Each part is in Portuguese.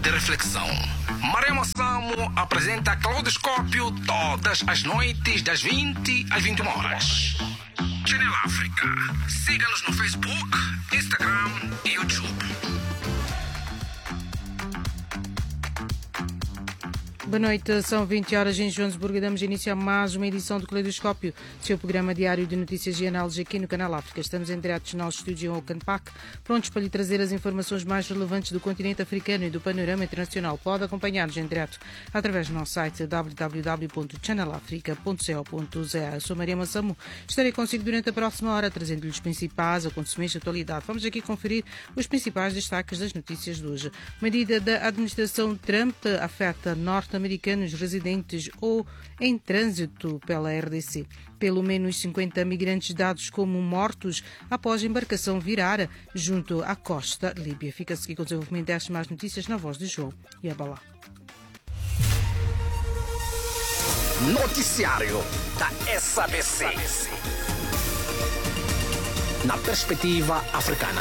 de reflexão. Maremo Samo apresenta Claudoscópio todas as noites das 20 às 21 horas. Channel África. Siga-nos no Facebook, Instagram e YouTube. Boa noite, são 20 horas em Joanesburgo. Damos início a mais uma edição do Caleidoscópio, seu programa diário de notícias e análise aqui no Canal África. Estamos em direto no nosso estúdio em Auckland Park, prontos para lhe trazer as informações mais relevantes do continente africano e do panorama internacional. Pode acompanhar-nos em direto através do nosso site www.channelafrica.co.za. Eu sou Maria Massamo, estarei consigo durante a próxima hora, trazendo-lhe os principais acontecimentos da atualidade. Vamos aqui conferir os principais destaques das notícias de hoje. Medida da administração Trump afeta norte-americanos residentes ou em trânsito pela RDC. Pelo menos 50 migrantes dados como mortos após a embarcação virar junto à costa líbia. Fica-se aqui com o desenvolvimento destas mais notícias na voz de João e Abalá. Noticiário da SABC. Na perspectiva africana.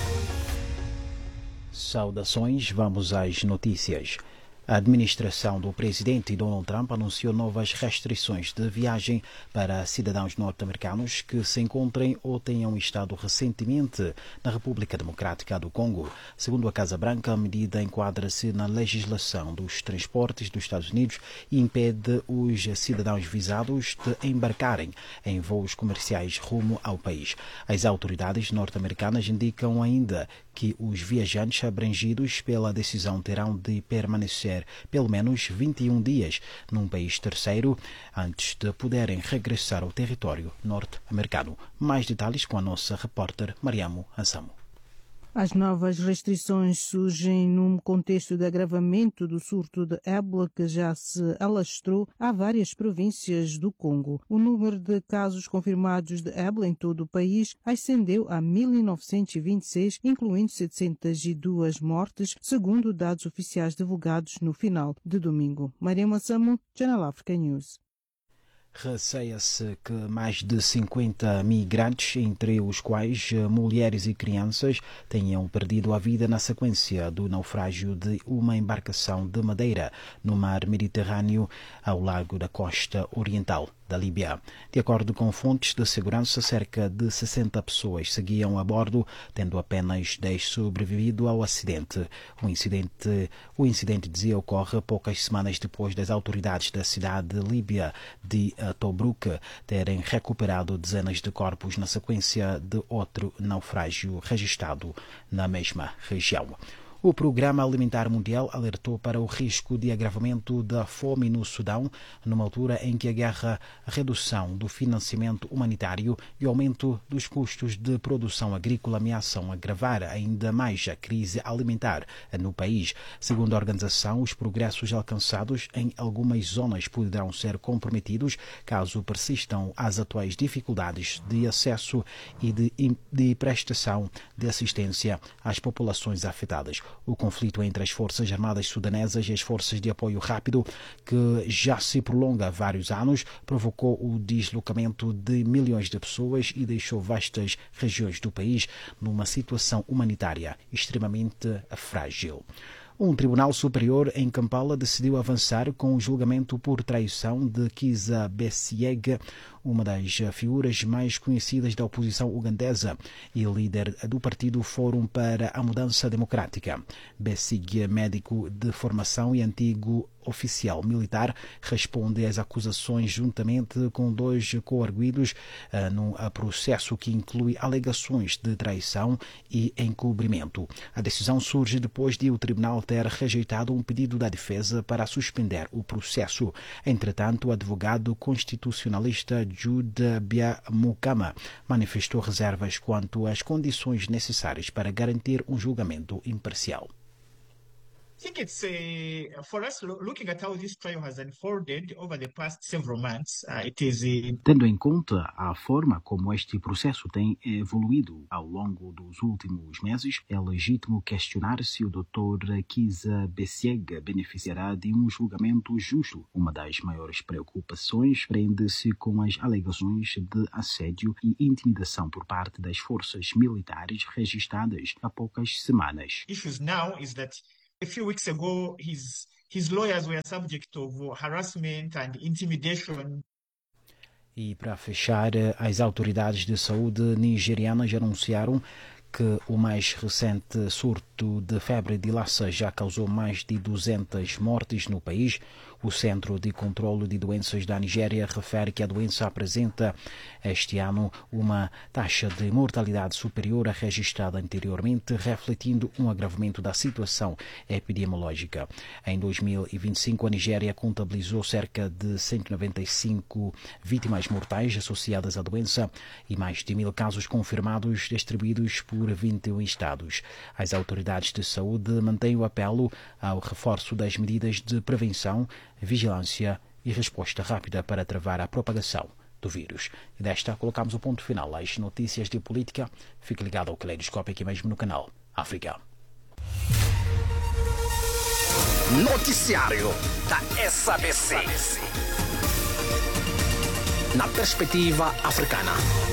Saudações, vamos às notícias. A administração do presidente Donald Trump anunciou novas restrições de viagem para cidadãos norte-americanos que se encontrem ou tenham estado recentemente na República Democrática do Congo. Segundo a Casa Branca, a medida enquadra-se na legislação dos transportes dos Estados Unidos e impede os cidadãos visados de embarcarem em voos comerciais rumo ao país. As autoridades norte-americanas indicam ainda que os viajantes abrangidos pela decisão terão de permanecer pelo menos 21 dias num país terceiro antes de poderem regressar ao território norte-americano. Mais detalhes com a nossa repórter Mariamo Ansamo. As novas restrições surgem num contexto de agravamento do surto de ébola que já se alastrou a várias províncias do Congo. O número de casos confirmados de ébola em todo o país ascendeu a 1.926, incluindo 702 mortes, segundo dados oficiais divulgados no final de domingo. Maria Massamo, Channel Africa News. Receia-se que mais de 50 migrantes, entre os quais mulheres e crianças, tenham perdido a vida na sequência do naufrágio de uma embarcação de madeira no mar Mediterrâneo ao largo da costa oriental da Líbia. De acordo com fontes de segurança, cerca de 60 pessoas seguiam a bordo, tendo apenas 10 sobrevivido ao acidente. O incidente dizia, ocorre poucas semanas depois das autoridades da cidade líbia de Tobruk terem recuperado dezenas de corpos na sequência de outro naufrágio registrado na mesma região. O Programa Alimentar Mundial alertou para o risco de agravamento da fome no Sudão, numa altura em que a guerra, a redução do financiamento humanitário e o aumento dos custos de produção agrícola ameaçam agravar ainda mais a crise alimentar no país. Segundo a organização, os progressos alcançados em algumas zonas poderão ser comprometidos caso persistam as atuais dificuldades de acesso e de prestação de assistência às populações afetadas. O conflito entre as Forças Armadas Sudanesas e as Forças de Apoio Rápido, que já se prolonga há vários anos, provocou o deslocamento de milhões de pessoas e deixou vastas regiões do país numa situação humanitária extremamente frágil. Um tribunal superior em Kampala decidiu avançar com o julgamento por traição de Kizza Besigye, uma das figuras mais conhecidas da oposição ugandesa e líder do partido Fórum para a Mudança Democrática. Besigye, médico de formação e antigo oficial militar, responde às acusações juntamente com 2 coarguidos num processo que inclui alegações de traição e encobrimento. A decisão surge depois de o tribunal ter rejeitado um pedido da defesa para suspender o processo. Entretanto, o advogado constitucionalista Jude Byamukama manifestou reservas quanto às condições necessárias para garantir um julgamento imparcial. I think it's for us looking at how this trial has unfolded over the past several months. Tendo em conta a forma como este processo tem evoluído ao longo dos últimos meses, é legítimo questionar se o Dr. Kizza Besigye beneficiará de um julgamento justo. Uma das maiores preocupações prende-se com as alegações de assédio e intimidação por parte das forças militares registradas há poucas semanas. Issues now is that A few weeks ago, his lawyers were subject of harassment and intimidation. E para fechar, as autoridades de saúde nigerianas anunciaram que o mais recente surto de febre de Lassa já causou mais de 200 mortes no país. O Centro de Controlo de Doenças da Nigéria refere que a doença apresenta este ano uma taxa de mortalidade superior à registrada anteriormente, refletindo um agravamento da situação epidemiológica. Em 2025, a Nigéria contabilizou cerca de 195 vítimas mortais associadas à doença e mais de 1.000 casos confirmados distribuídos por 21 estados. As autoridades de saúde mantêm o apelo ao reforço das medidas de prevenção, vigilância e resposta rápida para travar a propagação do vírus. E desta colocamos o ponto final às notícias de política. Fique ligado ao Caleidoscópio aqui mesmo no canal África. Noticiário da SABC. Na perspectiva africana.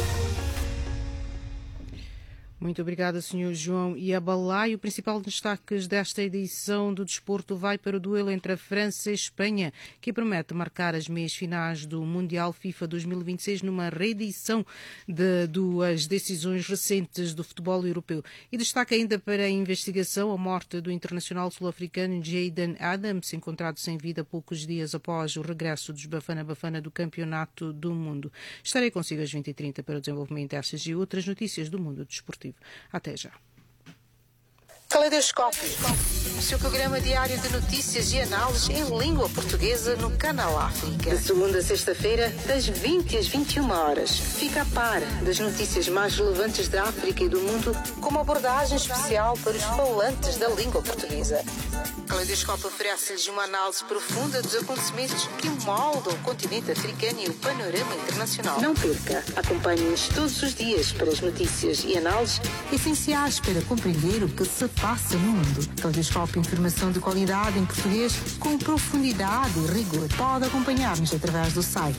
Muito obrigada, Sr. João Iabalai. O principal destaque desta edição do desporto vai para o duelo entre a França e a Espanha, que promete marcar as meias finais do Mundial FIFA 2026 numa reedição de duas decisões recentes do futebol europeu. E destaca ainda para a investigação a morte do internacional sul-africano Jayden Adams, encontrado sem vida poucos dias após o regresso dos Bafana-Bafana do Campeonato do Mundo. Estarei consigo às 20h30 para o desenvolvimento destas e outras notícias do mundo desportivo. Até já. Caleidoscópio, o seu programa diário de notícias e análises em língua portuguesa no Canal África. De segunda a sexta-feira, das 20 às 21 horas. Fica a par das notícias mais relevantes da África e do mundo, com uma abordagem especial para os falantes da língua portuguesa. Caleidoscópio oferece-lhes uma análise profunda dos acontecimentos que moldam o continente africano e o panorama internacional. Não perca, acompanhe-nos todos os dias para as notícias e análises essenciais para compreender o que se passa no mundo. Caleidoscópio, informação de qualidade em português com profundidade e rigor. Pode acompanhar-nos através do site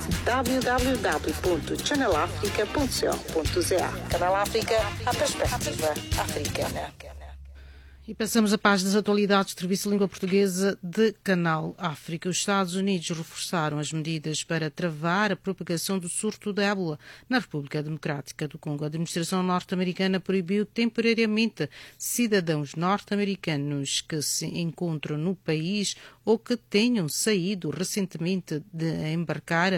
www.channelafrica.co.za. Canal África, a perspectiva africana. E passamos a paz das atualidades do Serviço de Língua Portuguesa de Canal África. Os Estados Unidos reforçaram as medidas para travar a propagação do surto de ébola na República Democrática do Congo. A administração norte-americana proibiu temporariamente cidadãos norte-americanos que se encontram no país ou que tenham saído recentemente de embarcar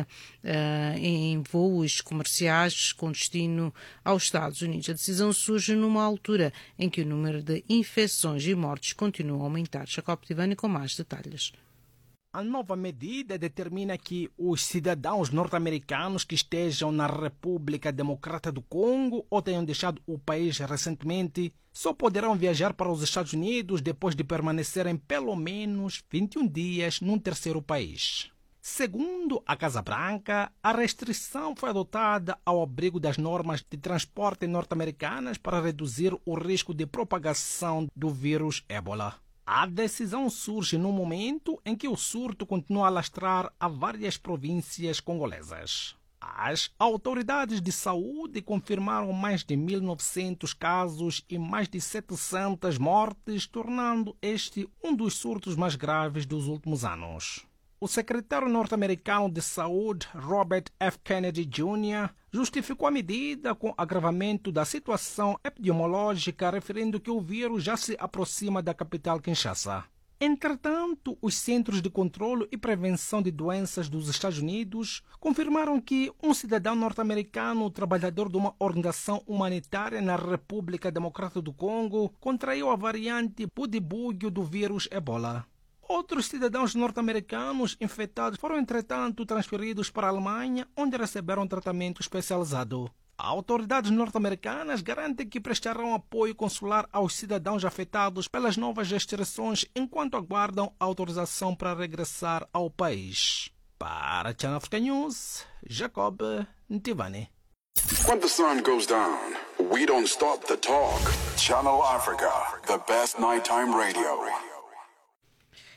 em voos comerciais com destino aos Estados Unidos. A decisão surge numa altura em que o número de infecções e mortes continuam a aumentar. Jacob Tivani com mais detalhes. A nova medida determina que os cidadãos norte-americanos que estejam na República Democrática do Congo ou tenham deixado o país recentemente só poderão viajar para os Estados Unidos depois de permanecerem pelo menos 21 dias num terceiro país. Segundo a Casa Branca, a restrição foi adotada ao abrigo das normas de transporte norte-americanas para reduzir o risco de propagação do vírus ébola. A decisão surge no momento em que o surto continua a alastrar a várias províncias congolesas. As autoridades de saúde confirmaram mais de 1.900 casos e mais de 700 mortes, tornando este um dos surtos mais graves dos últimos anos. O secretário norte-americano de saúde, Robert F. Kennedy Jr., justificou a medida com o agravamento da situação epidemiológica, referindo que o vírus já se aproxima da capital Kinshasa. Entretanto, os Centros de Controlo e Prevenção de Doenças dos Estados Unidos confirmaram que um cidadão norte-americano, trabalhador de uma organização humanitária na República Democrática do Congo, contraiu a variante Budibugyo do vírus Ebola. Outros cidadãos norte-americanos infectados foram, entretanto, transferidos para a Alemanha, onde receberam tratamento especializado. Autoridades norte-americanas garantem que prestarão apoio consular aos cidadãos afetados pelas novas restrições enquanto aguardam autorização para regressar ao país. Para a Channel Africa News, Jacob Ntivani. When the sun goes down, we don't stop the talk. Channel Africa, the best nighttime radio.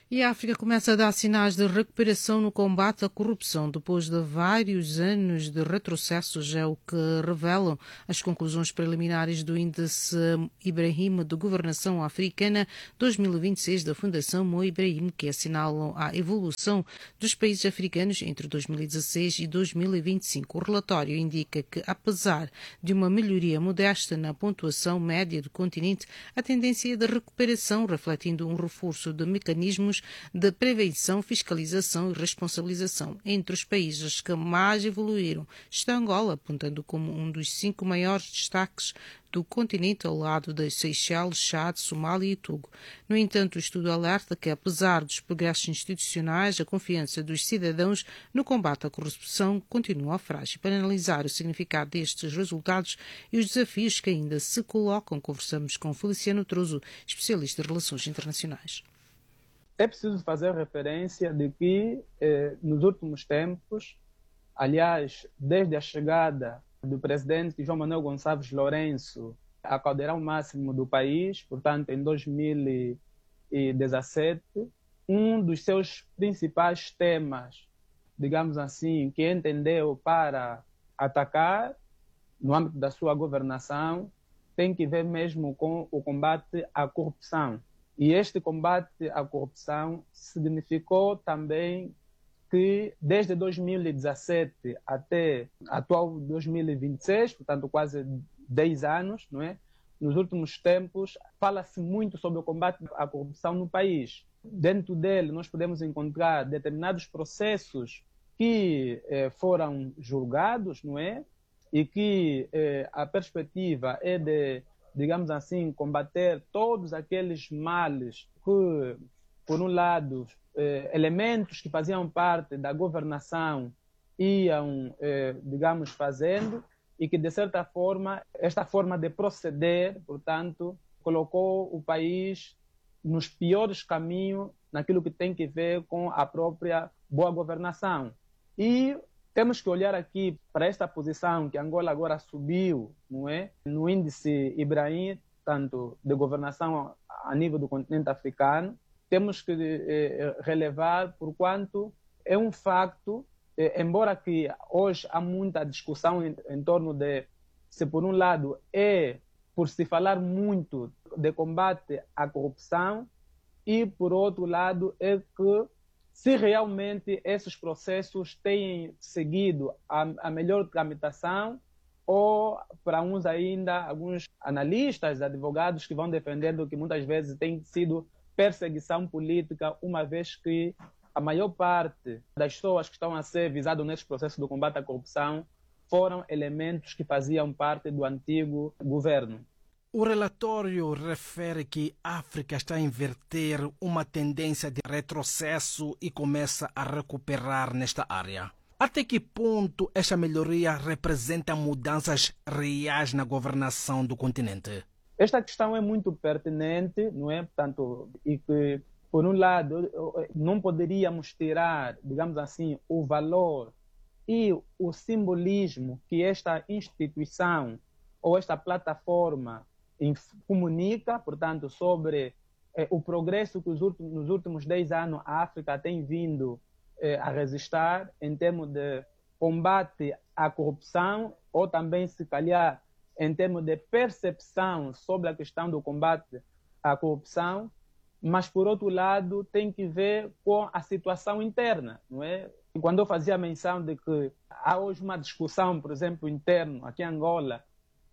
E a África começa a dar sinais de recuperação no combate à corrupção depois de vários anos de retrocessos, é o que revelam as conclusões preliminares do Índice Ibrahim de Governação Africana 2026 da Fundação Mo Ibrahim, que assinalam a evolução dos países africanos entre 2016 e 2025. O relatório indica que, apesar de uma melhoria modesta na pontuação média do continente, a tendência é de recuperação, refletindo um reforço de mecanismos de prevenção, fiscalização e responsabilização. Entre os países que mais evoluíram está Angola, apontando como um dos 5 maiores destaques do continente ao lado das Seychelles, Chad, Somália e Togo. No entanto, o estudo alerta que, apesar dos progressos institucionais, a confiança dos cidadãos no combate à corrupção continua frágil. Para analisar o significado destes resultados e os desafios que ainda se colocam, conversamos com Feliciano Troso, especialista em relações internacionais. É preciso fazer referência de que, nos últimos tempos, aliás, desde a chegada do presidente João Manuel Gonçalves Lourenço ao caldeirão máximo do país, portanto, em 2017, um dos seus principais temas, digamos assim, que entendeu para atacar no âmbito da sua governação, tem que ver mesmo com o combate à corrupção. E este combate à corrupção significou também que desde 2017 até atual 2026, portanto quase 10 anos, não é? Nos últimos tempos, fala-se muito sobre o combate à corrupção no país. Dentro dele, nós podemos encontrar determinados processos que foram julgados, não é? E que a perspectiva é de, digamos assim, combater todos aqueles males que, por um lado, elementos que faziam parte da governação iam, digamos, fazendo, e que, de certa forma, esta forma de proceder, portanto, colocou o país nos piores caminhos naquilo que tem que ver com a própria boa governação. E temos que olhar aqui para esta posição que Angola agora subiu, não é? No índice Ibrahim, tanto de governação a nível do continente africano. Temos que relevar, porquanto é um facto, embora que hoje há muita discussão em torno de se, por um lado, por se falar muito de combate à corrupção, e, por outro lado, é que se realmente esses processos têm seguido a melhor tramitação, ou para uns ainda, alguns analistas, advogados que vão defendendo que muitas vezes tem sido perseguição política, uma vez que a maior parte das pessoas que estão a ser visadas nesse processo do combate à corrupção foram elementos que faziam parte do antigo governo. O relatório refere que a África está a inverter uma tendência de retrocesso e começa a recuperar nesta área. Até que ponto esta melhoria representa mudanças reais na governação do continente? Esta questão é muito pertinente, não é? Portanto, e que, por um lado, não poderíamos tirar, digamos assim, o valor e o simbolismo que esta instituição ou esta plataforma comunica, portanto, sobre o progresso que nos últimos 10 anos a África tem vindo a registrar em termos de combate à corrupção, ou também, se calhar, em termos de percepção sobre a questão do combate à corrupção, mas, por outro lado, tem que ver com a situação interna, não é? E quando eu fazia menção de que há hoje uma discussão, por exemplo, interna aqui em Angola,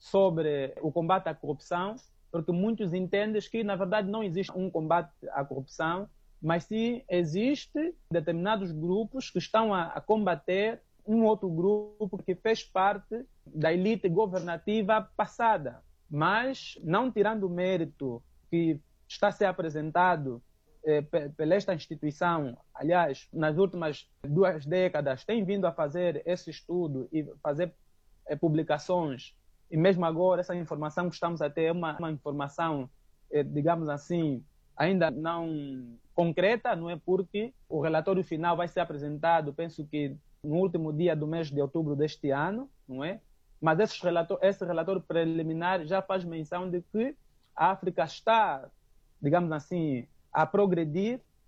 sobre o combate à corrupção, porque muitos entendem que, na verdade, não existe um combate à corrupção, mas sim existe determinados grupos que estão a combater um outro grupo que fez parte da elite governativa passada. Mas, não tirando o mérito que está a ser apresentado pela esta instituição, aliás, nas últimas 2 décadas, tem vindo a fazer esse estudo e fazer publicações. E mesmo agora, essa informação que estamos a ter é uma informação, digamos assim, ainda não concreta, não é? Porque o relatório final vai ser apresentado, penso que no último dia do mês de outubro deste ano, não é? Mas esse relatório preliminar já faz menção de que a África está, digamos assim, a progredir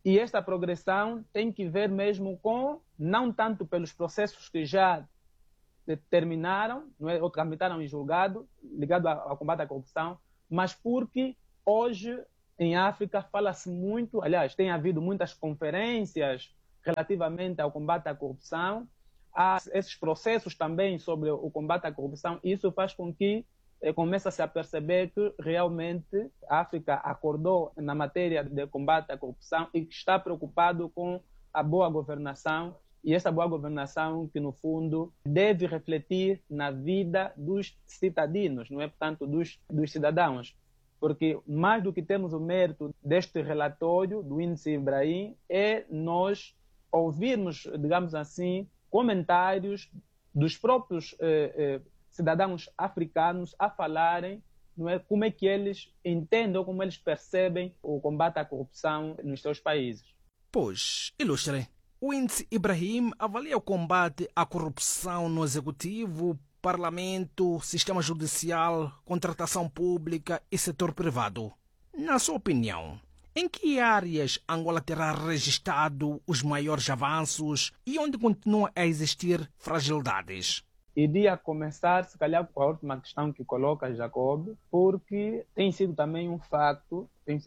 E esta progressão tem que ver mesmo com, não tanto pelos processos que já terminaram, não é, ou tramitaram em julgado, ligado ao combate à corrupção, mas porque hoje em África fala-se muito, aliás, tem havido muitas conferências relativamente ao combate à corrupção, há esses processos também sobre o combate à corrupção, e isso faz com que começa-se a perceber que realmente a África acordou na matéria de combate à corrupção e que está preocupado com a boa governação, e essa boa governação que, no fundo, deve refletir na vida dos cidadãos, não é? Portanto, dos cidadãos. Porque mais do que temos o mérito deste relatório do Índice Ibrahim, é nós ouvirmos, digamos assim, comentários dos próprios cidadãos africanos a falarem, não é, como é que eles entendem ou como eles percebem o combate à corrupção nos seus países. Pois, ilustre. O Índice Ibrahim avalia o combate à corrupção no Executivo, Parlamento, Sistema Judicial, Contratação Pública e setor privado. Na sua opinião, em que áreas Angola terá registrado os maiores avanços e onde continuam a existir fragilidades? Iria começar, se calhar, com a última questão que coloca Jacob, porque tem sido também um facto,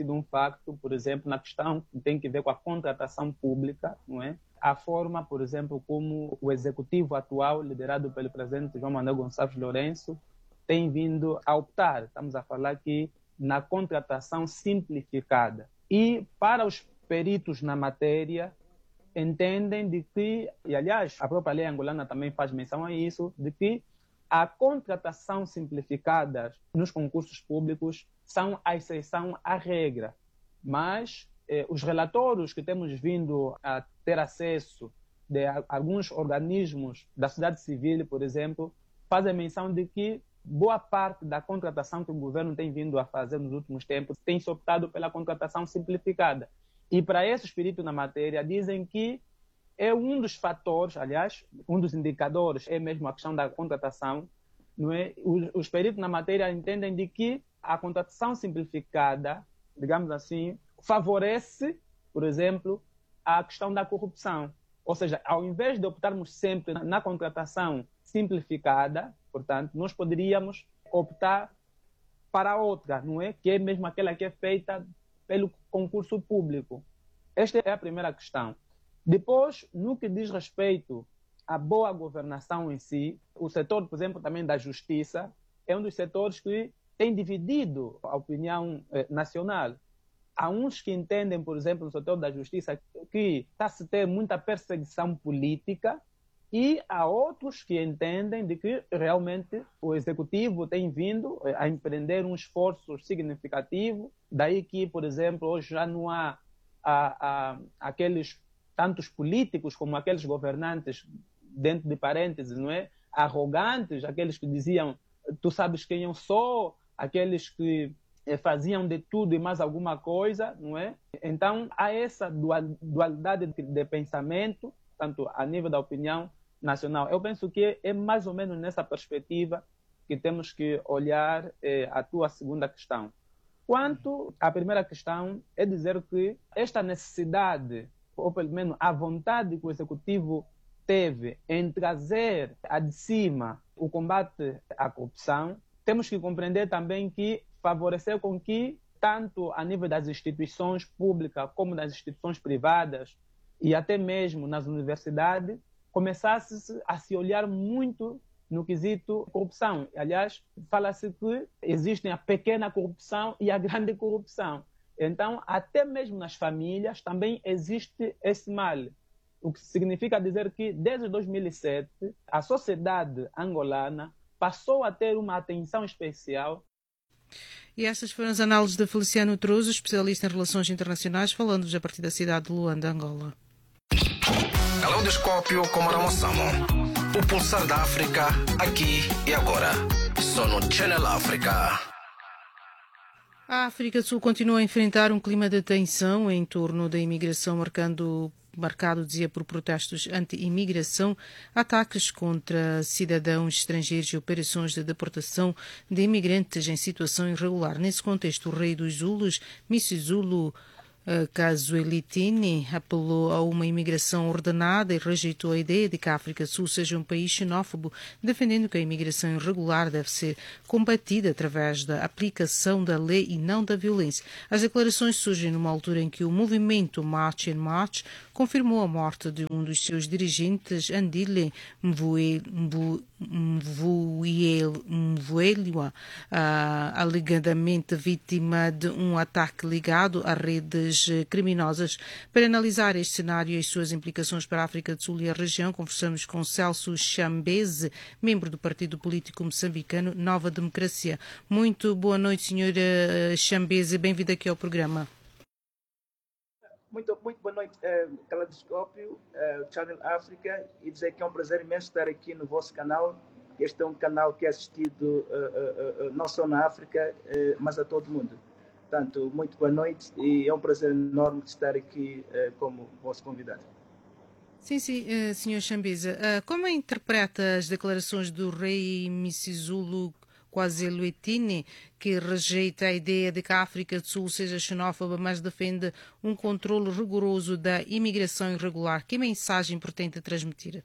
por exemplo, na questão que tem que ver com a contratação pública, não é? A forma, por exemplo, como o executivo atual, liderado pelo presidente João Manuel Gonçalves Lourenço, tem vindo a optar, estamos a falar aqui, na contratação simplificada. E para os peritos na matéria, entendem de que, e aliás, a própria lei angolana também faz menção a isso, de que a contratação simplificada nos concursos públicos são a exceção à regra. Mas os relatórios que temos vindo a ter acesso de alguns organismos da sociedade civil, por exemplo, fazem menção de que boa parte da contratação que o governo tem vindo a fazer nos últimos tempos tem se optado pela contratação simplificada. E para esses peritos na matéria, dizem que é um dos fatores, aliás, um dos indicadores é mesmo a questão da contratação. Não é? Os peritos na matéria entendem de que a contratação simplificada, digamos assim, favorece, por exemplo, a questão da corrupção. Ou seja, ao invés de optarmos sempre na contratação simplificada, portanto, nós poderíamos optar para outra, não é? Que é mesmo aquela que é feita pelo concurso público. Esta é a primeira questão. Depois, no que diz respeito à boa governação em si, o setor, por exemplo, também da justiça, é um dos setores que tem dividido a opinião nacional. Há uns que entendem, por exemplo, no setor da justiça, que está-se a ter muita perseguição política, e há outros que entendem de que realmente o executivo tem vindo a empreender um esforço significativo, daí que, por exemplo, hoje já não há aqueles tantos políticos como aqueles governantes, dentro de parênteses, não é? Arrogantes, aqueles que diziam, tu sabes quem eu sou, aqueles que faziam de tudo e mais alguma coisa, não é? Então, há essa dualidade de pensamento, tanto a nível da opinião nacional. Eu penso que é mais ou menos nessa perspectiva que temos que olhar a tua segunda questão. Quanto à primeira questão, é dizer que esta necessidade, ou pelo menos a vontade que o Executivo teve em trazer a de cima o combate à corrupção, temos que compreender também que favoreceu com que, tanto a nível das instituições públicas como das instituições privadas e até mesmo nas universidades, começasse a se olhar muito no quesito corrupção. Aliás, fala-se que existe a pequena corrupção e a grande corrupção. Então, até mesmo nas famílias também existe esse mal. O que significa dizer que, desde 2007, a sociedade angolana passou a ter uma atenção especial. E essas foram as análises de Feliciano Trouxe, especialista em relações internacionais, falando-vos a partir da cidade de Luanda, Angola. Caleidoscópio com Maramossamo. O pulsar da África, aqui e agora. Só no Channel África. A África do Sul continua a enfrentar um clima de tensão em torno da imigração, marcado, dizia, por protestos anti-imigração, ataques contra cidadãos estrangeiros e operações de deportação de imigrantes em situação irregular. Nesse contexto, o rei dos Zulus, Missi Zulu Cazuelitini apelou a uma imigração ordenada e rejeitou a ideia de que a África do Sul seja um país xenófobo, defendendo que a imigração irregular deve ser combatida através da aplicação da lei e não da violência. As declarações surgem numa altura em que o movimento March and March confirmou a morte de um dos seus dirigentes, Andile Mvuelwa, alegadamente vítima de um ataque ligado a redes criminosas. Para analisar este cenário e as suas implicações para a África do Sul e a região, conversamos com Celso Chambeze, membro do partido político moçambicano Nova Democracia. Muito boa noite, senhora Chambeze, bem-vindo aqui ao programa. Muito boa noite, Caleidoscópio, Channel África, e dizer que é um prazer imenso estar aqui no vosso canal. Este é um canal que é assistido não só na África, mas a todo mundo. Portanto, muito boa noite e é um prazer enorme estar aqui como vosso convidado. Sim, Sr. Chambeze. Como interpreta as declarações do rei Misisilu Cazuelitini, que rejeita a ideia de que a África do Sul seja xenófoba, mas defende um controle rigoroso da imigração irregular? Que mensagem pretende transmitir?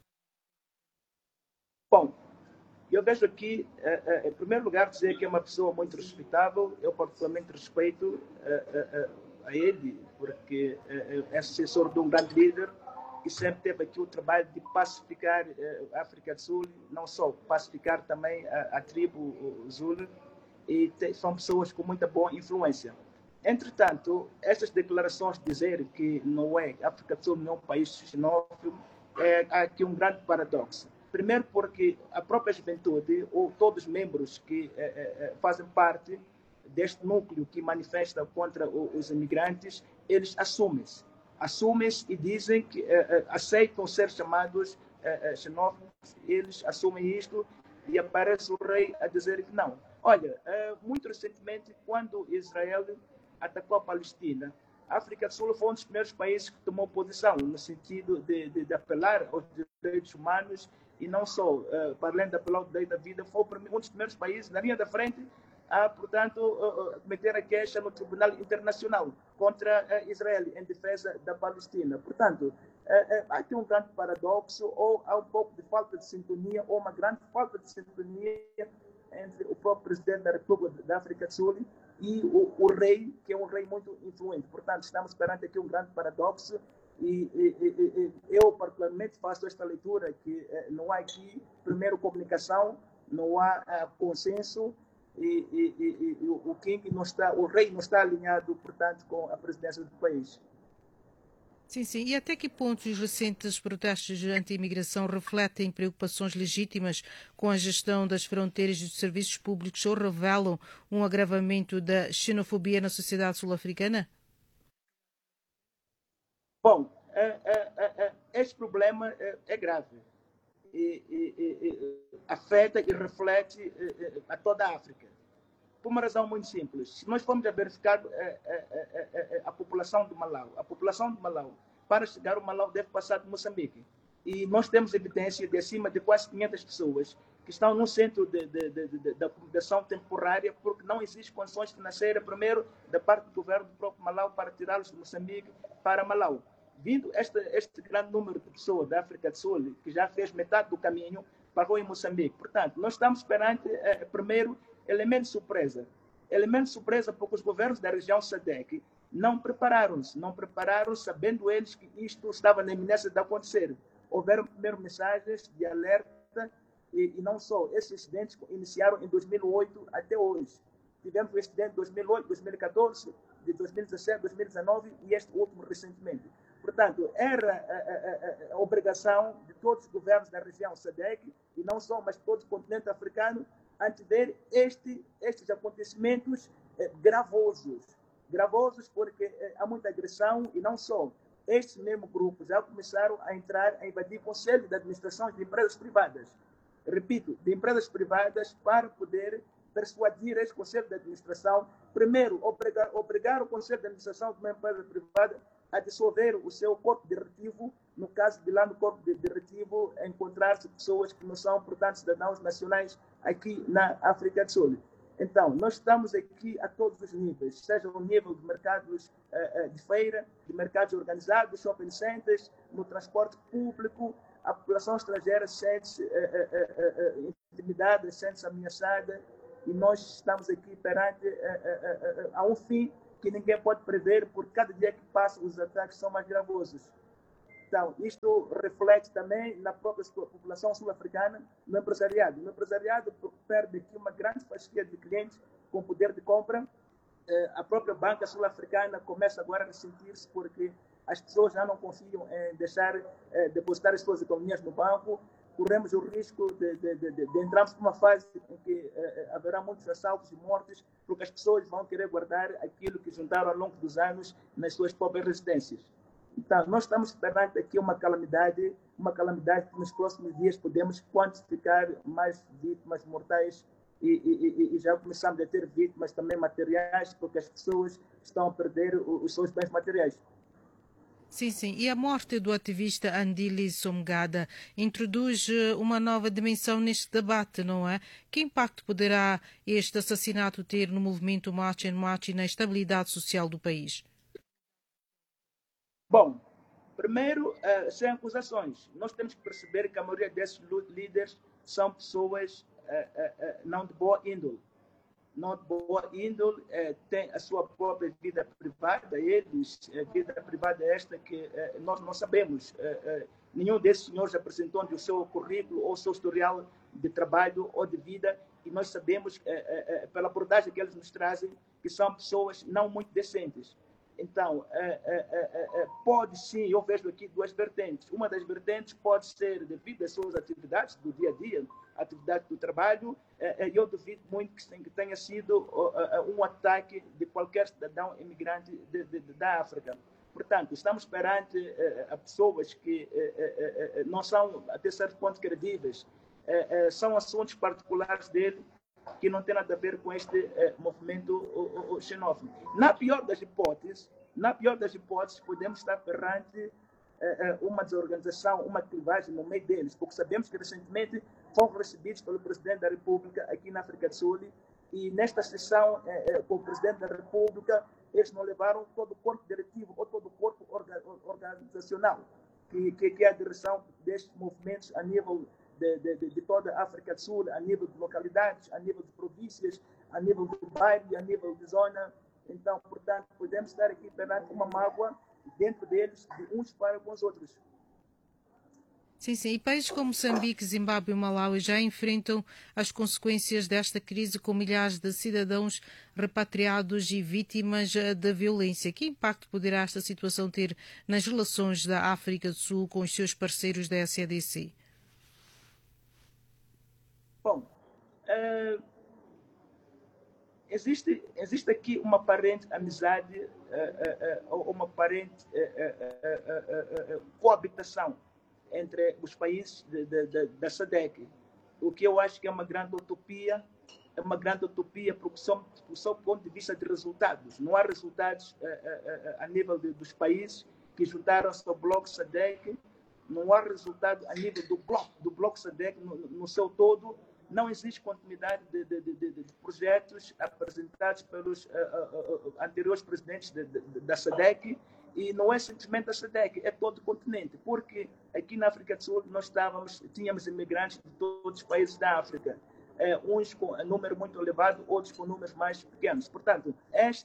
Bom, eu vejo aqui, em primeiro lugar, dizer que é uma pessoa muito respeitável. Eu particularmente respeito a ele, porque é sucessor de um grande líder e sempre teve aqui o trabalho de pacificar a África do Sul, não só pacificar também a tribo Zulu, e são pessoas com muita boa influência. Entretanto, estas declarações de dizer que não é, a África do Sul não é um país xenófobo, há aqui um grande paradoxo. Primeiro porque a própria juventude, ou todos os membros que fazem parte deste núcleo que manifesta contra os imigrantes, eles assumem-se e dizem que aceitam ser chamados xenófobos, eles assumem isto e aparece o rei a dizer que não. Olha, muito recentemente, quando Israel atacou a Palestina, a África do Sul foi um dos primeiros países que tomou posição no sentido de apelar aos direitos humanos e não só, para além de apelar ao direito da vida, foi um dos primeiros países na linha da frente a, portanto, meter a queixa no Tribunal Internacional contra Israel em defesa da Palestina. Portanto, há aqui um grande paradoxo, ou há um pouco de falta de sintonia, ou uma grande falta de sintonia entre o próprio presidente da República da África do Sul e o rei, que é um rei muito influente. Portanto, estamos perante aqui um grande paradoxo e eu, particularmente, faço esta leitura que não há aqui, primeiro, comunicação, não há consenso e o rei não está alinhado, portanto, com a presidência do país. Sim. E até que ponto os recentes protestos anti-imigração refletem preocupações legítimas com a gestão das fronteiras e dos serviços públicos ou revelam um agravamento da xenofobia na sociedade sul-africana? Bom, este problema é grave e afeta e reflete a toda a África. Por uma razão muito simples. Se nós formos a verificar a população de Malau, para chegar ao Malau deve passar de Moçambique. E nós temos evidência de acima de quase 500 pessoas que estão no centro da acomodação temporária porque não existe condições financeiras, primeiro, da parte do governo do próprio Malau para tirá-los de Moçambique para Malau. Vindo este grande número de pessoas da África do Sul, que já fez metade do caminho, parou em Moçambique. Portanto, nós estamos perante, primeiro, elemento surpresa porque os governos da região SADC não prepararam-se sabendo eles que isto estava na iminência de acontecer. Houveram primeiro mensagens de alerta e não só. Esses incidentes iniciaram em 2008 até hoje. Tivemos o incidente de 2008, 2014, de 2017, 2019 e este último recentemente. Portanto, era a obrigação de todos os governos da região SADC, e não só, mas todo o continente africano, antever estes acontecimentos gravosos porque há muita agressão e não só. Estes mesmos grupos já começaram a invadir conselhos de administração de empresas privadas. Repito, de empresas privadas para poder persuadir esse conselho de administração, primeiro, obrigar o conselho de administração de uma empresa privada a dissolver o seu corpo diretivo, no caso de lá no corpo diretivo encontrar-se pessoas que não são, portanto, cidadãos nacionais aqui na África do Sul. Então, nós estamos aqui a todos os níveis, seja o nível de mercados de feira, de mercados organizados, shopping centers, no transporte público, a população estrangeira sente-se intimidada, sente-se ameaçada, e nós estamos aqui perante a um fim que ninguém pode prever, porque cada dia que passa os ataques são mais gravosos. Então, isto reflete também na própria população sul-africana, no empresariado. No empresariado perde aqui uma grande fatia de clientes com poder de compra. A própria banca sul-africana começa agora a ressentir-se porque as pessoas já não confiam em depositar as suas economias no banco. Corremos o risco de entrarmos numa fase em que haverá muitos assaltos e mortes, porque as pessoas vão querer guardar aquilo que juntaram ao longo dos anos nas suas próprias residências. Então, nós estamos perante aqui uma calamidade que nos próximos dias podemos quantificar mais vítimas mortais e já começamos a ter vítimas também materiais, porque as pessoas estão a perder os seus bens materiais. Sim, sim. E a morte do ativista Andile Somgada introduz uma nova dimensão neste debate, não é? Que impacto poderá este assassinato ter no movimento March and March e na estabilidade social do país? Bom, primeiro, sem acusações. Nós temos que perceber que a maioria desses líderes são pessoas não de boa índole. Não de boa índole, têm a sua própria vida privada. Vida privada esta que nós não sabemos. Nenhum desses senhores apresentou o seu currículo ou o seu historial de trabalho ou de vida, e nós sabemos, pela abordagem que eles nos trazem, que são pessoas não muito decentes. Então, pode sim, eu vejo aqui duas vertentes. Uma das vertentes pode ser devido às suas atividades do dia a dia, atividade do trabalho, e eu duvido muito que tenha sido um ataque de qualquer cidadão imigrante da África. Portanto, estamos perante a pessoas que não são, até certo ponto, credíveis. São assuntos particulares dele, que não tem nada a ver com este movimento xenófobo. Na pior das hipóteses, podemos estar perante uma desorganização, uma clivagem no meio deles, porque sabemos que recentemente foram recebidos pelo Presidente da República aqui na África do Sul, e nesta sessão com o Presidente da República, eles não levaram todo o corpo diretivo ou todo o corpo organizacional, que é a direção destes movimentos a nível de toda a África do Sul, a nível de localidades, a nível de províncias, a nível de bairro, a nível de zona. Então, portanto, podemos estar aqui perante uma mágoa dentro deles, de uns para com os outros. Sim, sim. E países como Moçambique, Zimbábue e Malawi já enfrentam as consequências desta crise com milhares de cidadãos repatriados e vítimas da violência. Que impacto poderá esta situação ter nas relações da África do Sul com os seus parceiros da SADC? Bom, existe aqui uma aparente amizade, uma aparente coabitação entre os países da SADC, o que eu acho que é uma grande utopia, porque só do ponto de vista de resultados. Não há resultados a nível dos países que juntaram-se ao bloco SADC, não há resultado a nível do bloco SADC no seu todo. Não existe continuidade de projetos apresentados pelos anteriores presidentes da SADC, e não é simplesmente a SADC, é todo o continente, porque aqui na África do Sul nós tínhamos imigrantes de todos os países da África, uns com um número muito elevado, outros com números mais pequenos. Portanto,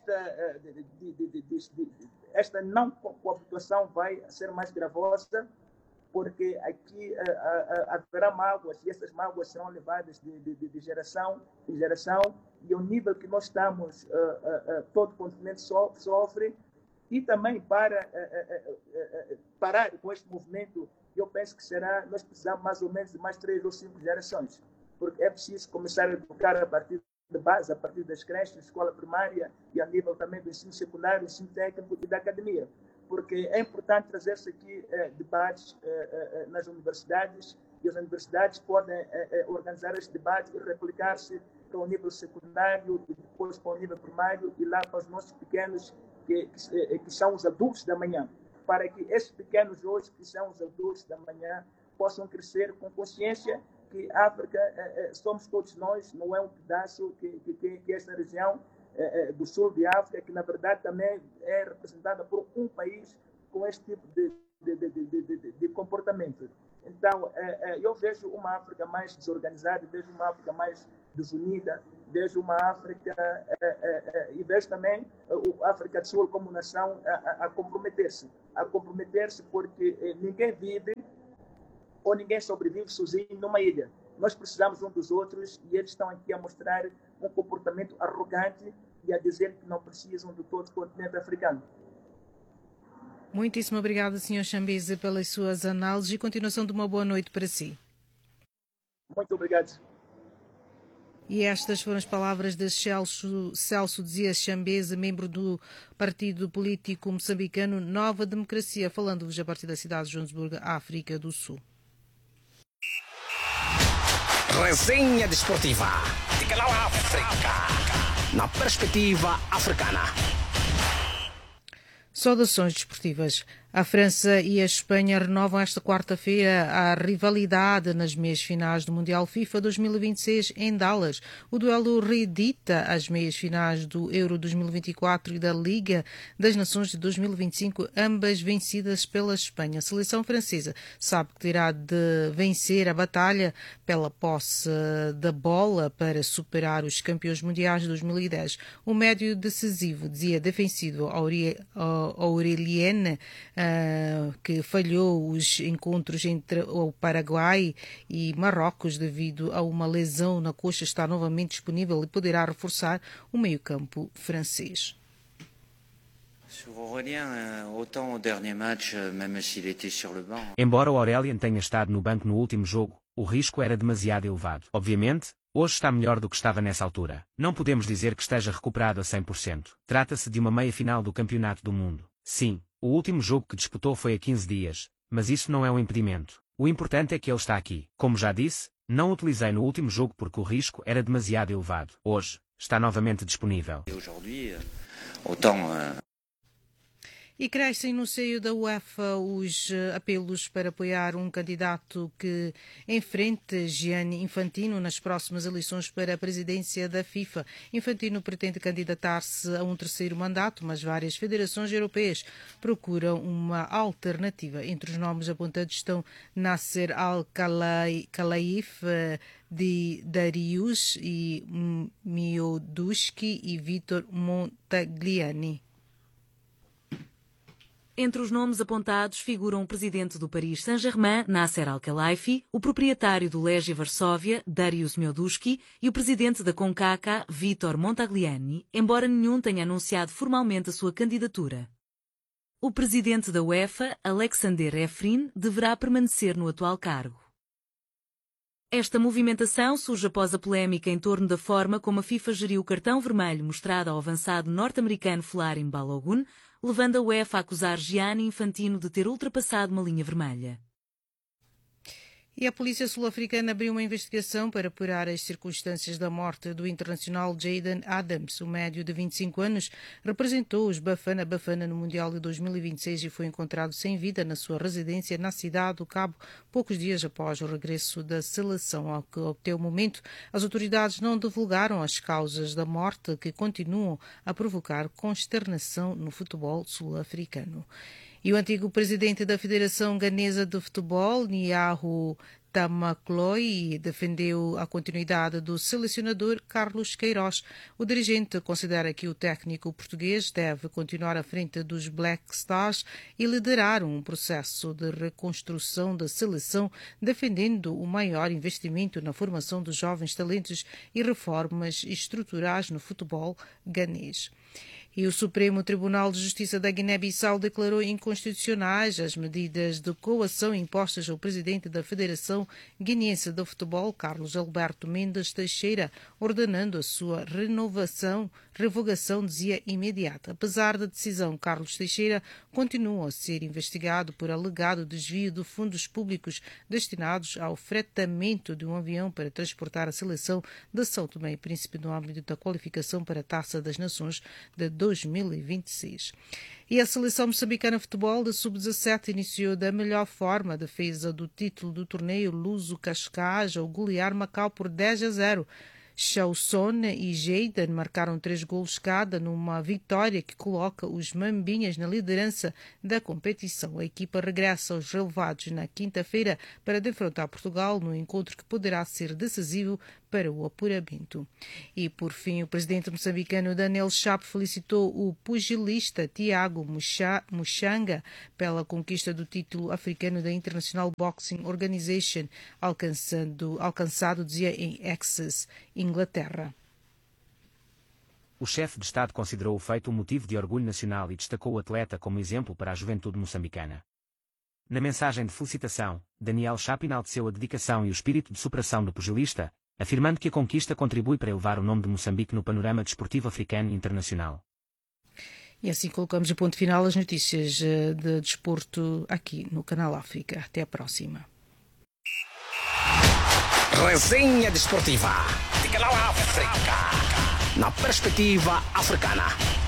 esta não coabitação vai ser mais gravosa, porque aqui haverá mágoas, e essas mágoas serão levadas de geração em geração, e o nível que nós estamos, todo o continente sofre. E também para parar com este movimento, eu penso que nós precisamos mais ou menos de mais 3 ou 5 gerações, porque é preciso começar a educar a partir da base, a partir das creches, escola primária, e a nível também do ensino secundário, ensino técnico e da academia. Porque é importante trazer-se aqui debates nas universidades, e as universidades podem organizar este debate e replicar-se para o nível secundário, e depois para o nível primário, e lá para os nossos pequenos, que são os adultos da manhã, para que esses pequenos hoje, que são os adultos da manhã, possam crescer com consciência que a África somos todos nós, não é um pedaço que esta região do sul de África, que na verdade também é representada por um país com este tipo de comportamento. Então, eu vejo uma África mais desorganizada, vejo uma África mais desunida, vejo uma África e vejo também a África do Sul como nação a comprometer-se, porque ninguém vive ou ninguém sobrevive sozinho numa ilha. Nós precisamos um dos outros e eles estão aqui a mostrar um comportamento arrogante e a dizer que não precisam de todo o continente africano. Muitíssimo obrigada, Sr. Chambeze, pelas suas análises e continuação de uma boa noite para si. Muito obrigado. E estas foram as palavras de Celso Dias Chambeze, membro do partido político moçambicano Nova Democracia, falando-vos a partir da cidade de Joanesburgo, África do Sul. Resenha desportiva de Canal África, na perspectiva africana. Saudações desportivas. A França e a Espanha renovam esta quarta-feira a rivalidade nas meias finais do Mundial FIFA 2026 em Dallas. O duelo reedita as meias finais do Euro 2024 e da Liga das Nações de 2025, ambas vencidas pela Espanha. A seleção francesa sabe que terá de vencer a batalha pela posse da bola para superar os campeões mundiais de 2010. O médio decisivo, dizia defensivo Aurelienne, que falhou os encontros entre o Paraguai e Marrocos devido a uma lesão na coxa, está novamente disponível e poderá reforçar o meio-campo francês. Embora o Aurélien tenha estado no banco no último jogo, o risco era demasiado elevado. Obviamente, hoje está melhor do que estava nessa altura. Não podemos dizer que esteja recuperado a 100%. Trata-se de uma meia-final do Campeonato do Mundo. Sim, o último jogo que disputou foi há 15 dias, mas isso não é um impedimento. O importante é que ele está aqui. Como já disse, não utilizei no último jogo porque o risco era demasiado elevado. Hoje, está novamente disponível. E crescem no seio da UEFA os apelos para apoiar um candidato que enfrente Gianni Infantino nas próximas eleições para a presidência da FIFA. Infantino pretende candidatar-se a um terceiro mandato, mas várias federações europeias procuram uma alternativa. Entre os nomes apontados estão Nasser Al-Khelaifi, de Darius e Mioduski e Vitor Montagliani. Entre os nomes apontados figuram o presidente do Paris Saint-Germain, Nasser Al-Khelaifi, o proprietário do Legia Varsóvia, Darius Mioduski, e o presidente da CONCACAF, Vitor Montagliani, embora nenhum tenha anunciado formalmente a sua candidatura. O presidente da UEFA, Alexander Efrin, deverá permanecer no atual cargo. Esta movimentação surge após a polémica em torno da forma como a FIFA geriu o cartão vermelho mostrado ao avançado norte-americano Folarin Balogun, levando a UEFA a acusar Gianni Infantino de ter ultrapassado uma linha vermelha. E a polícia sul-africana abriu uma investigação para apurar as circunstâncias da morte do internacional Jayden Adams. O médio de 25 anos representou os Bafana Bafana no Mundial de 2026 e foi encontrado sem vida na sua residência na cidade do Cabo, poucos dias após o regresso da seleção. Até o momento, as autoridades não divulgaram as causas da morte, que continuam a provocar consternação no futebol sul-africano. E o antigo presidente da Federação Ganesa de Futebol, Niahu Tamakloe, defendeu a continuidade do selecionador Carlos Queiroz. O dirigente considera que o técnico português deve continuar à frente dos Black Stars e liderar um processo de reconstrução da seleção, defendendo o maior investimento na formação dos jovens talentos e reformas estruturais no futebol ganês. E o Supremo Tribunal de Justiça da Guiné-Bissau declarou inconstitucionais as medidas de coação impostas ao presidente da Federação Guineense de Futebol, Carlos Alberto Mendes Teixeira, ordenando a sua revogação, dizia, imediata. Apesar da decisão, Carlos Teixeira continua a ser investigado por alegado desvio de fundos públicos destinados ao fretamento de um avião para transportar a seleção de São Tomé e Príncipe no âmbito da qualificação para a Taça das Nações de 2026. E a seleção moçambicana de futebol de sub-17 iniciou da melhor forma a defesa do título do torneio Luso Cascais ao golear Macau por 10-0. Chausson e Jayden marcaram 3 golos cada numa vitória que coloca os Mambinhas na liderança da competição. A equipa regressa aos relevados na quinta-feira para defrontar Portugal no encontro que poderá ser decisivo para o apuramento. E, por fim, o presidente moçambicano Daniel Chapo felicitou o pugilista Tiago Muchanga pela conquista do título africano da International Boxing Organization, alcançado, dizia, em Essex, Inglaterra. O chefe de Estado considerou o feito um motivo de orgulho nacional e destacou o atleta como exemplo para a juventude moçambicana. Na mensagem de felicitação, Daniel Chapo enalteceu a dedicação e o espírito de superação do pugilista, afirmando que a conquista contribui para elevar o nome de Moçambique no panorama desportivo africano e internacional. E assim colocamos o ponto final às notícias de desporto aqui no Canal África. Até a próxima. Resenha desportiva de Canal África, na perspectiva africana.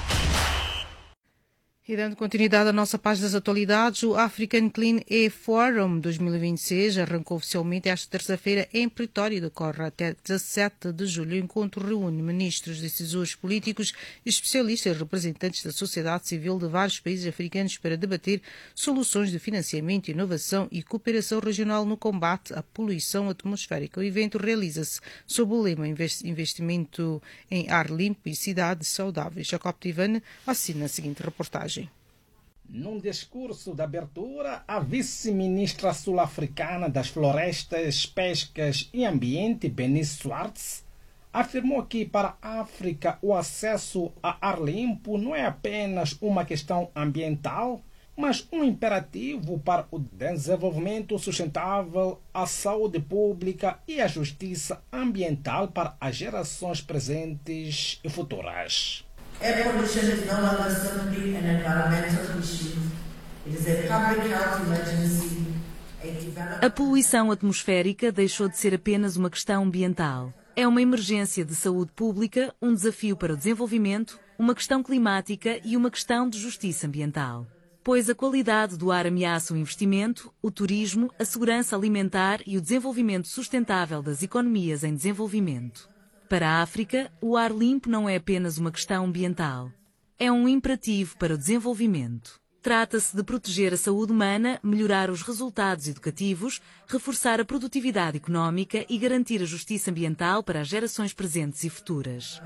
E dando continuidade à nossa página das atualidades, o African Clean Air Forum 2026 arrancou oficialmente esta terça-feira em Pretória e decorre até 17 de julho. O encontro reúne ministros, decisores políticos, especialistas e representantes da sociedade civil de vários países africanos para debater soluções de financiamento, inovação e cooperação regional no combate à poluição atmosférica. O evento realiza-se sob o lema Investimento em Ar Limpo e Cidades Saudáveis. Jacob Tivane assina a seguinte reportagem. Num discurso de abertura, a vice-ministra sul-africana das Florestas, Pescas e Ambiente, Bernice Swartz, afirmou que para a África o acesso a ar limpo não é apenas uma questão ambiental, mas um imperativo para o desenvolvimento sustentável, a saúde pública e a justiça ambiental para as gerações presentes e futuras. Air pollution is no longer simply an environmental issue. It is a public health emergency. A poluição atmosférica deixou de ser apenas uma questão ambiental. É uma emergência de saúde pública, um desafio para o desenvolvimento, uma questão climática e uma questão de justiça ambiental. Pois a qualidade do ar ameaça o investimento, o turismo, a segurança alimentar e o desenvolvimento sustentável das economias em desenvolvimento. Para a África, o ar limpo não é apenas uma questão ambiental. É um imperativo para o desenvolvimento. Trata-se de proteger a saúde humana, melhorar os resultados educativos, reforçar a produtividade económica e garantir a justiça ambiental para as gerações presentes e futuras.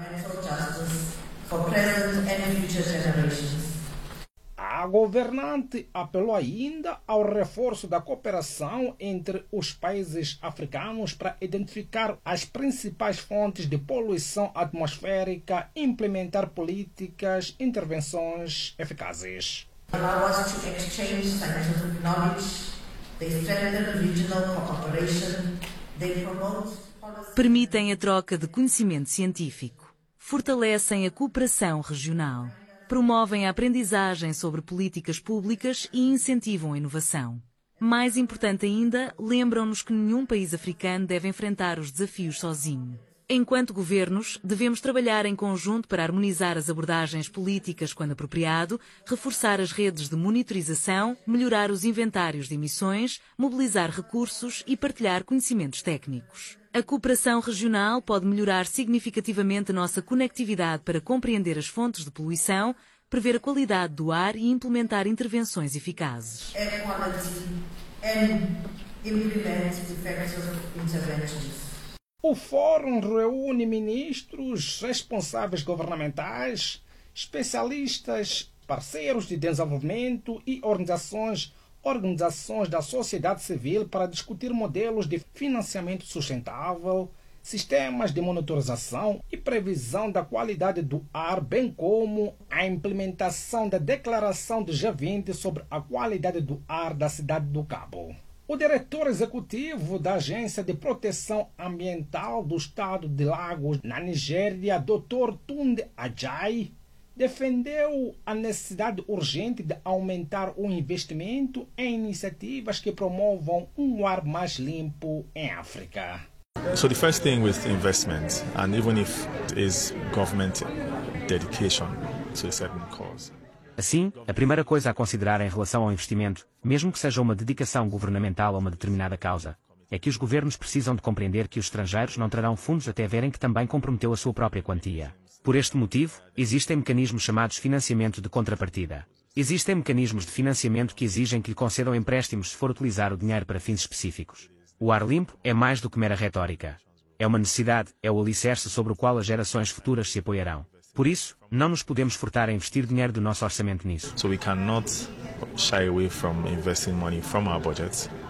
A governante apelou ainda ao reforço da cooperação entre os países africanos para identificar as principais fontes de poluição atmosférica e implementar políticas e intervenções eficazes. Allow us to exchange scientific knowledge, they strengthen regional cooperation, they promote policy. Permitem a troca de conhecimento científico, fortalecem a cooperação regional, promovem a aprendizagem sobre políticas públicas e incentivam a inovação. Mais importante ainda, lembram-nos que nenhum país africano deve enfrentar os desafios sozinho. Enquanto governos, devemos trabalhar em conjunto para harmonizar as abordagens políticas quando apropriado, reforçar as redes de monitorização, melhorar os inventários de emissões, mobilizar recursos e partilhar conhecimentos técnicos. A cooperação regional pode melhorar significativamente a nossa conectividade para compreender as fontes de poluição, prever a qualidade do ar e implementar intervenções eficazes. Air quality and implement effective interventions. O Fórum reúne ministros, responsáveis governamentais, especialistas, parceiros de desenvolvimento e organizações da sociedade civil para discutir modelos de financiamento sustentável, sistemas de monitorização e previsão da qualidade do ar, bem como a implementação da Declaração do G20 sobre a qualidade do ar da cidade do Cabo. O diretor executivo da Agência de Proteção Ambiental do Estado de Lagos, na Nigéria, Dr. Tunde Ajayi, defendeu a necessidade urgente de aumentar o investimento em iniciativas que promovam um ar mais limpo em África. So the first thing with investment, and even if it is government dedication to a certain cause. Assim, a primeira coisa a considerar em relação ao investimento, mesmo que seja uma dedicação governamental a uma determinada causa, é que os governos precisam de compreender que os estrangeiros não trarão fundos até verem que também comprometeu a sua própria quantia. Por este motivo, existem mecanismos chamados financiamento de contrapartida. Existem mecanismos de financiamento que exigem que lhe concedam empréstimos se for utilizar o dinheiro para fins específicos. O ar limpo é mais do que mera retórica. É uma necessidade, é o alicerce sobre o qual as gerações futuras se apoiarão. Por isso, não nos podemos furtar a investir dinheiro do nosso orçamento nisso. So we cannot shy away from investing money from our budgets